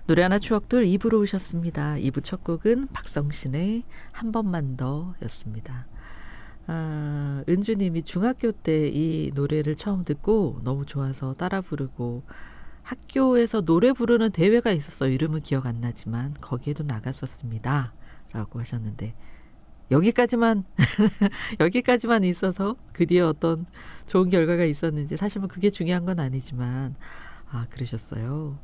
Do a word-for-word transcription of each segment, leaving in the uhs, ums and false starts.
노래 하나 추억들 이 부로 오셨습니다. 이 부 첫 곡은 박성신의 한 번만 더 였습니다. 아, 은주님이 중학교 때 이 노래를 처음 듣고 너무 좋아서 따라 부르고 학교에서 노래 부르는 대회가 있었어요. 이름은 기억 안 나지만 거기에도 나갔었습니다. 라고 하셨는데 여기까지만 여기까지만 있어서 그 뒤에 어떤 좋은 결과가 있었는지 사실 뭐 그게 중요한 건 아니지만 아 그러셨어요.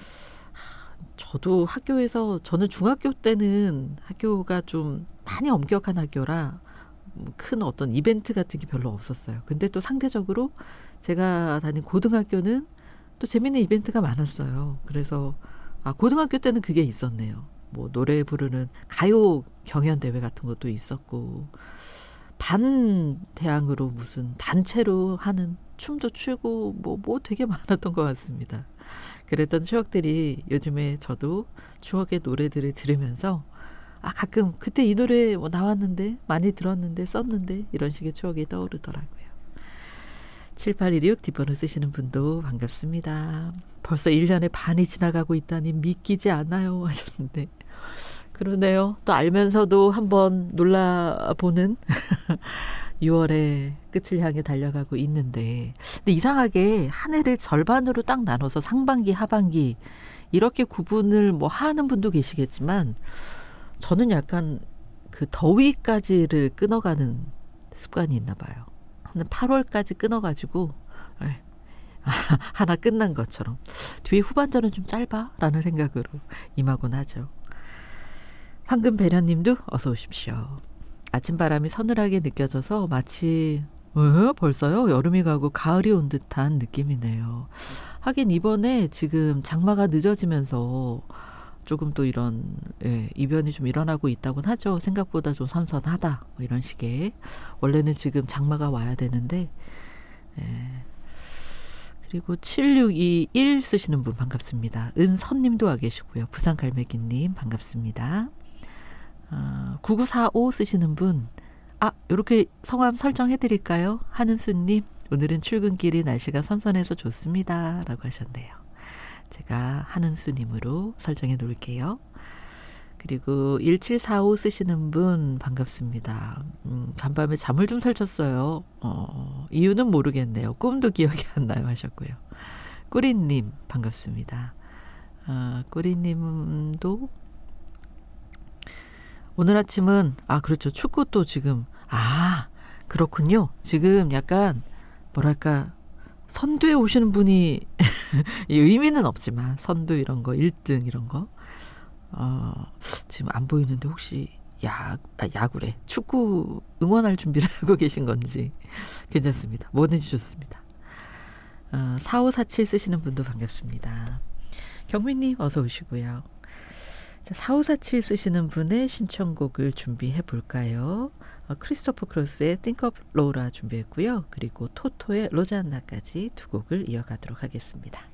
저도 학교에서 저는 중학교 때는 학교가 좀 많이 엄격한 학교라 큰 어떤 이벤트 같은 게 별로 없었어요. 근데 또 상대적으로 제가 다닌 고등학교는 또 재밌는 이벤트가 많았어요. 그래서 아 고등학교 때는 그게 있었네요. 뭐 노래 부르는 가요 경연 대회 같은 것도 있었고 반 대항으로 무슨 단체로 하는 춤도 추고 뭐 뭐 되게 많았던 것 같습니다. 그랬던 추억들이 요즘에 저도 추억의 노래들을 들으면서 아 가끔 그때 이 노래 뭐 나왔는데 많이 들었는데 썼는데 이런 식의 추억이 떠오르더라고요. 칠팔일육 뒷번호 쓰시는 분도 반갑습니다. 벌써 일 년의 반이 지나가고 있다니 믿기지 않아요 하셨는데 그러네요. 또 알면서도 한번 놀라보는 유월의 끝을 향해 달려가고 있는데 근데 이상하게 한 해를 절반으로 딱 나눠서 상반기 하반기 이렇게 구분을 뭐 하는 분도 계시겠지만 저는 약간 그 더위까지를 끊어가는 습관이 있나 봐요. 한 팔월까지 끊어가지고 하나 끝난 것처럼 뒤에 후반전은 좀 짧아라는 생각으로 임하곤 하죠. 황금 배련님도 어서 오십시오. 아침바람이 서늘하게 느껴져서 마치 에? 벌써요? 여름이 가고 가을이 온 듯한 느낌이네요. 하긴 이번에 지금 장마가 늦어지면서 조금 또 이런 예, 이변이 좀 일어나고 있다곤 하죠. 생각보다 좀 선선하다 뭐 이런 식의 원래는 지금 장마가 와야 되는데 예. 그리고 칠육이일 쓰시는 분 반갑습니다. 은선님도 와 계시고요. 부산갈매기님 반갑습니다. 어, 구구사오 쓰시는 분 아 이렇게 성함 설정해드릴까요? 한은수님 오늘은 출근길이 날씨가 선선해서 좋습니다 라고 하셨네요. 제가 한은수님으로 설정해 놓을게요. 그리고 일칠사오 쓰시는 분 반갑습니다. 음, 간밤에 잠을 좀 설쳤어요. 어, 이유는 모르겠네요. 꿈도 기억이 안 나요 하셨고요. 꾸리님 반갑습니다. 어, 꾸리님도 오늘 아침은 아 그렇죠. 축구 또 지금 아 그렇군요. 지금 약간 뭐랄까 선두에 오시는 분이 이 의미는 없지만 선두 이런 거 일 등 이런 거 어, 지금 안 보이는데 혹시 야, 아, 야구래 축구 응원할 준비를 하고 계신 건지 괜찮습니다. 뭐든지 좋습니다. 어, 사오사칠 쓰시는 분도 반갑습니다. 경민님 어서 오시고요. 자, 사오사칠 쓰시는 분의 신청곡을 준비해 볼까요? 어, 크리스토퍼 크로스의 Think of Laura 준비했고요. 그리고 토토의 로잔나까지 두 곡을 이어가도록 하겠습니다.